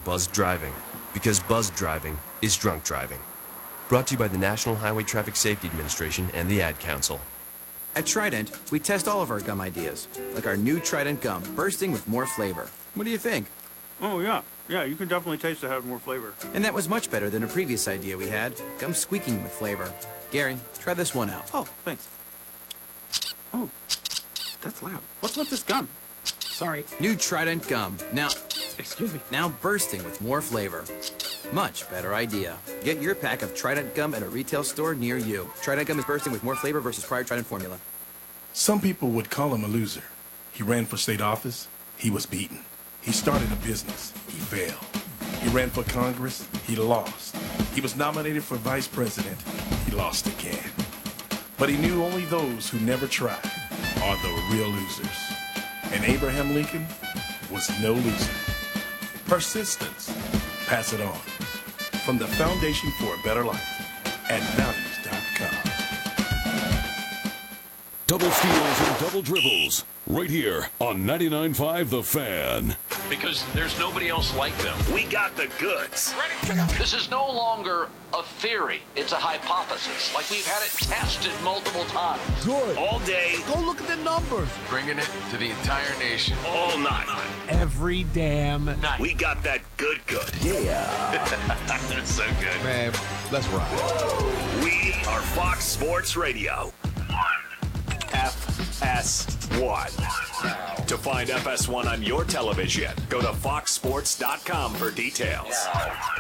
buzzed driving, because buzzed driving is drunk driving. Brought to you by the National Highway Traffic Safety Administration and the Ad Council. At Trident, we test all of our gum ideas, like our new Trident gum, bursting with more flavor. What do you think? Oh, yeah. Yeah, you can definitely taste it have more flavor. And that was much better than a previous idea we had, gum squeaking with flavor. Gary, try this one out. Oh, thanks. Oh, that's loud. What's with this gum? Sorry. New Trident gum. Now, Excuse me. now bursting with more flavor. Much better idea. Get your pack of Trident gum at a retail store near you. Trident gum is bursting with more flavor versus prior Trident formula. Some people would call him a loser. He ran for state office. He was beaten. He started a business. He failed. He ran for Congress. He lost. He was nominated for vice president. He lost again. But he knew only those who never tried are the real losers. And Abraham Lincoln was no loser. Persistence. Pass it on. From the Foundation for a Better Life at values.com. Double steals and double dribbles. Right here on 99.5 The Fan. Because there's nobody else like them. We got the goods. This is no longer a theory. It's a hypothesis. Like we've had it tested multiple times. Good. All day. Go look at the numbers. Bringing it to the entire nation. All night. Every damn night. We got that good. Yeah. That's so good. Man, let's rock. We are Fox Sports Radio. FS1. To find FS1 on your television, go to foxsports.com for details.